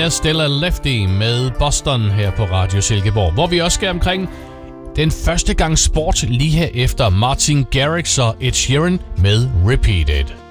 er Stella Lefty med Boston her på Radio Silkeborg, hvor vi også skal omkring den første gang sport lige her efter Martin Garrix og Ed Sheeran med Repeated.